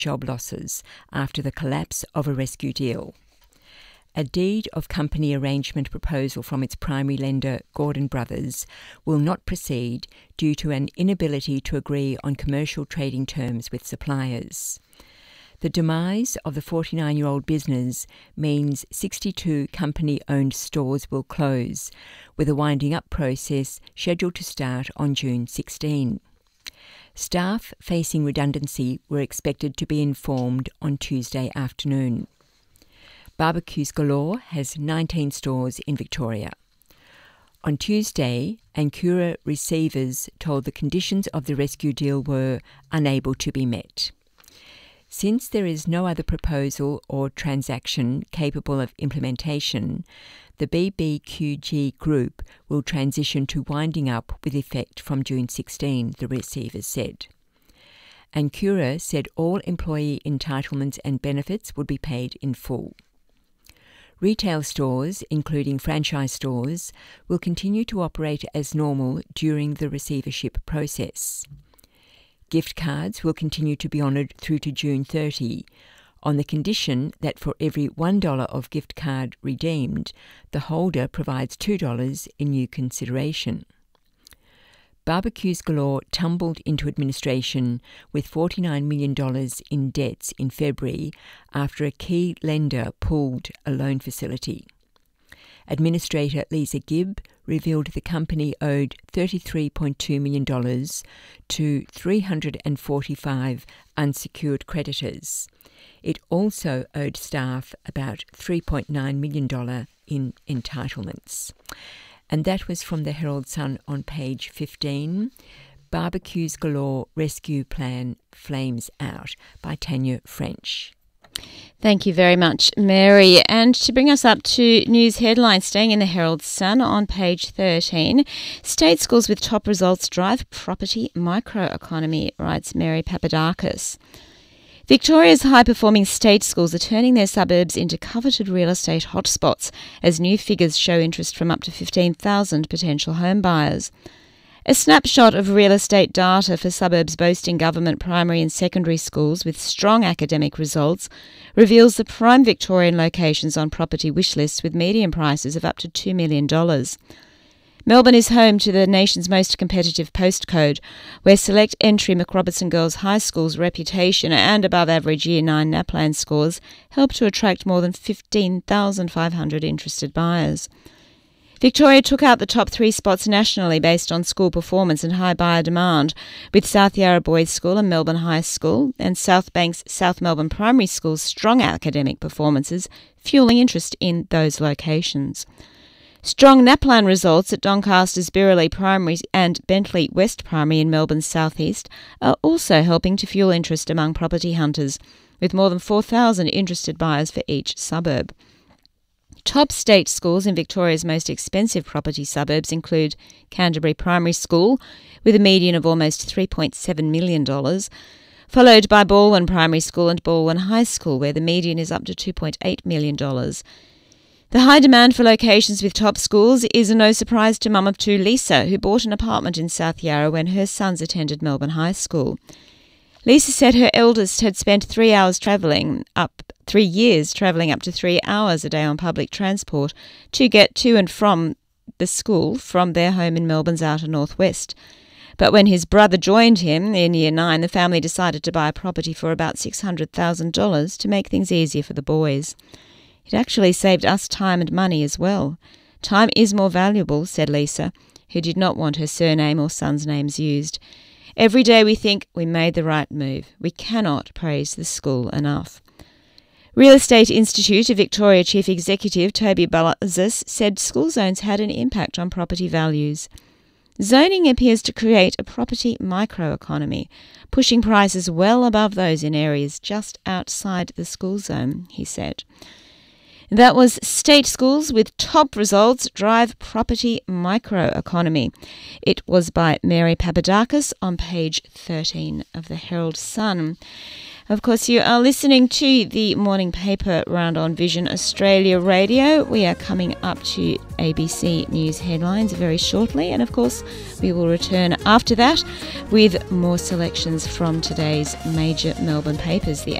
job losses after the collapse of a rescue deal. A deed of company arrangement proposal from its primary lender, Gordon Brothers, will not proceed due to an inability to agree on commercial trading terms with suppliers. The demise of the 49-year-old business means 62 company-owned stores will close, with a winding-up process scheduled to start on June 16. Staff facing redundancy were expected to be informed on Tuesday afternoon. Barbecues Galore has 19 stores in Victoria. On Tuesday, Ancura receivers told the conditions of the rescue deal were unable to be met. Since there is no other proposal or transaction capable of implementation, the BBQG Group will transition to winding up with effect from June 16, the receivers said. Ancura said all employee entitlements and benefits would be paid in full. Retail stores, including franchise stores, will continue to operate as normal during the receivership process. Gift cards will continue to be honoured through to June 30, on the condition that for every $1 of gift card redeemed, the holder provides $2 in new consideration. Barbecues Galore tumbled into administration with $49 million in debts in February after a key lender pulled a loan facility. Administrator Lisa Gibb revealed the company owed $33.2 million to 345 unsecured creditors. It also owed staff about $3.9 million in entitlements. And that was from the Herald Sun on page 15. Barbecues Galore Rescue Plan Flames Out by Tanya French. Thank you very much, Mary. And to bring us up to news headlines, staying in the Herald Sun on page 13, state schools with top results drive property microeconomy, writes Mary Papadakis. Victoria's high-performing state schools are turning their suburbs into coveted real estate hotspots as new figures show interest from up to 15,000 potential home buyers. A snapshot of real estate data for suburbs boasting government primary and secondary schools with strong academic results reveals the prime Victorian locations on property wish lists with median prices of up to $2 million. Melbourne is home to the nation's most competitive postcode, where select entry McRobertson Girls High School's reputation and above-average Year 9 NAPLAN scores help to attract more than 15,500 interested buyers. Victoria took out the top 3 spots nationally based on school performance and high buyer demand, with South Yarra Boys School and Melbourne High School and South Bank's South Melbourne Primary School's strong academic performances fueling interest in those locations. Strong NAPLAN results at Doncaster's Birrelly Primary and Bentley West Primary in Melbourne's southeast are also helping to fuel interest among property hunters, with more than 4,000 interested buyers for each suburb. Top state schools in Victoria's most expensive property suburbs include Canterbury Primary School, with a median of almost $3.7 million, followed by Balwyn Primary School and Balwyn High School, where the median is up to $2.8 million. The high demand for locations with top schools is no surprise to mum of 2 Lisa, who bought an apartment in South Yarra when her sons attended Melbourne High School. Lisa said her eldest had spent 3 years travelling up to 3 hours a day on public transport to get to and from the school from their home in Melbourne's outer northwest. But when his brother joined him in Year 9, the family decided to buy a property for about $600,000 to make things easier for the boys. It actually saved us time and money as well. Time is more valuable, said Lisa, who did not want her surname or sons' names used. Every day we think we made the right move. We cannot praise the school enough. Real Estate Institute of Victoria Chief Executive Toby Balazs said school zones had an impact on property values. Zoning appears to create a property microeconomy, pushing prices well above those in areas just outside the school zone, he said. That was State Schools with Top Results Drive Property Microeconomy. It was by Mary Papadakis on page 13 of the Herald Sun. Of course, you are listening to the morning paper round on Vision Australia Radio. We are coming up to ABC News headlines very shortly, and of course, we will return after that with more selections from today's major Melbourne papers. The